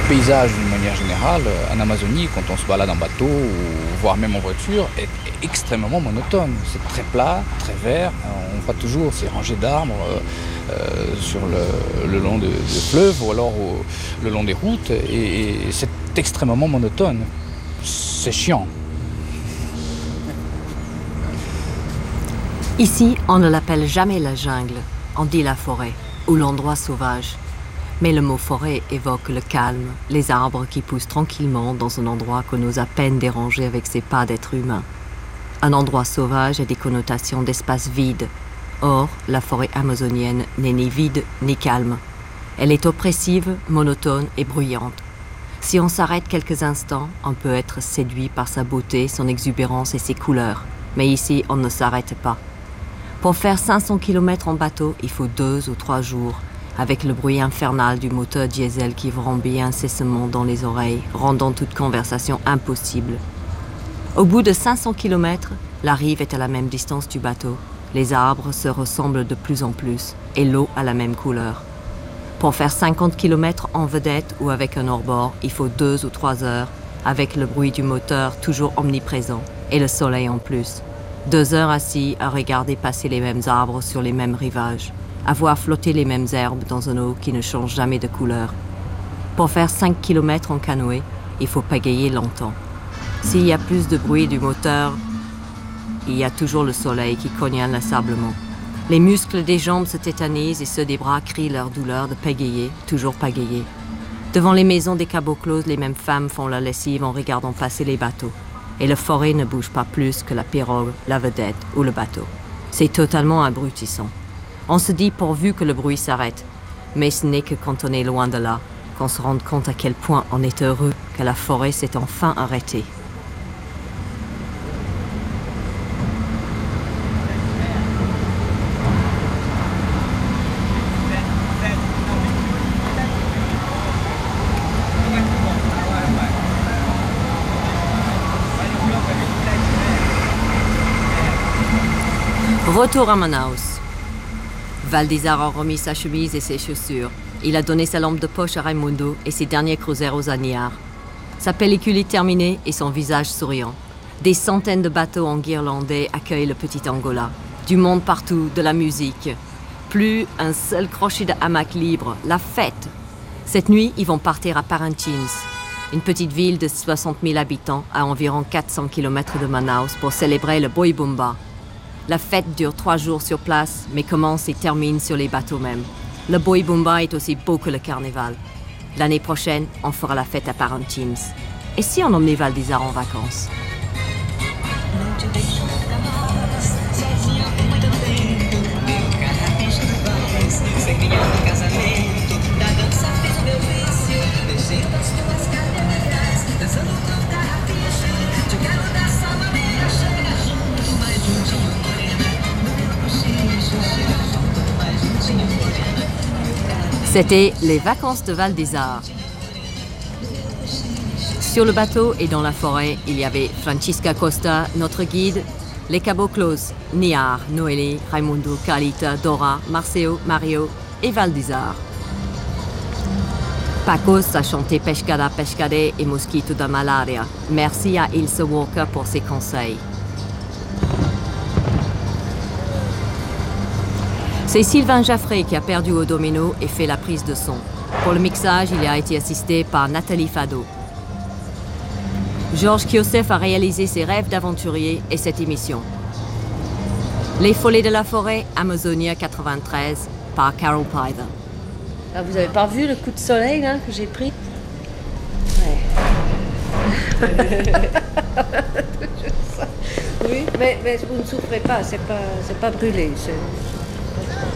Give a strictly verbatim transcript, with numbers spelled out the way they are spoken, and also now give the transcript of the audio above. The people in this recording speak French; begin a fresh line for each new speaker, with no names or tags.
paysage, d'une manière générale, en Amazonie, quand on se balade en bateau, ou voire même en voiture, est extrêmement monotone. C'est très plat, très vert. On voit toujours ces rangées d'arbres euh, sur le, le long des de fleuves ou alors au, le long des routes. Et, et c'est extrêmement monotone. C'est chiant.
Ici, on ne l'appelle jamais la jungle, on dit la forêt, ou l'endroit sauvage. Mais le mot forêt évoque le calme, les arbres qui poussent tranquillement dans un endroit qu'on ose à peine déranger avec ses pas d'être humain. Un endroit sauvage a des connotations d'espace vide. Or, la forêt amazonienne n'est ni vide ni calme. Elle est oppressive, monotone et bruyante. Si on s'arrête quelques instants, on peut être séduit par sa beauté, son exubérance et ses couleurs. Mais ici, on ne s'arrête pas. Pour faire cinq cents kilomètres en bateau, il faut deux ou trois jours, avec le bruit infernal du moteur diesel qui vrombit incessamment dans les oreilles, rendant toute conversation impossible. Au bout de cinq cents kilomètres, la rive est à la même distance du bateau. Les arbres se ressemblent de plus en plus et l'eau a la même couleur. Pour faire cinquante kilomètres en vedette ou avec un hors-bord, il faut deux ou trois heures, avec le bruit du moteur toujours omniprésent et le soleil en plus. Deux heures assis à regarder passer les mêmes arbres sur les mêmes rivages, à voir flotter les mêmes herbes dans une eau qui ne change jamais de couleur. Pour faire cinq kilomètres en canoë, il faut pagayer longtemps. S'il y a plus de bruit du moteur, il y a toujours le soleil qui cogne inlassablement. Les muscles des jambes se tétanisent et ceux des bras crient leur douleur de pagayer, toujours pagayer. Devant les maisons des caboclos, les mêmes femmes font la lessive en regardant passer les bateaux. Et la forêt ne bouge pas plus que la pirogue, la vedette ou le bateau. C'est totalement abrutissant. On se dit pourvu que le bruit s'arrête. Mais ce n'est que quand on est loin de là, qu'on se rend compte à quel point on est heureux que la forêt s'est enfin arrêtée. Retour à Manaus. Valdizar a remis sa chemise et ses chaussures. Il a donné sa lampe de poche à Raimundo et ses derniers cruzeros à Niar. Sa pellicule est terminée et son visage souriant. Des centaines de bateaux enguirlandés accueillent le petit Angola. Du monde partout, de la musique. Plus un seul crochet de hamac libre, la fête. Cette nuit, ils vont partir à Parintins, une petite ville de soixante mille habitants à environ quatre cents kilomètres de Manaus pour célébrer le Boi Bumba. La fête dure trois jours sur place, mais commence et termine sur les bateaux même. Le Boi Bumba est aussi beau que le carnaval. L'année prochaine, on fera la fête à Parintins. Et si on emmenait Valdizar en vacances? C'était les vacances de Valdizar. Sur le bateau et dans la forêt, il y avait Francisca Costa, notre guide, les caboclos, Niar, Noélie, Raimundo, Carlita, Dora, Marceo, Mario et Valdizar. Pacos a chanté Pescada Pescade et Mosquito da Malaria. Merci à Ilse Walker pour ses conseils. C'est Sylvain Jaffré qui a perdu au domino et fait la prise de son. Pour le mixage, il a été assisté par Nathalie Fado. Georges Kiosef a réalisé ses rêves d'aventurier et cette émission. Les Follets de la forêt, Amazonia quatre-vingt-treize, par Carol Pyther.
Ah, vous avez pas vu le coup de soleil là, que j'ai pris? Ouais. Oui, mais, mais vous ne souffrez pas, c'est pas, c'est pas brûlé. C'est...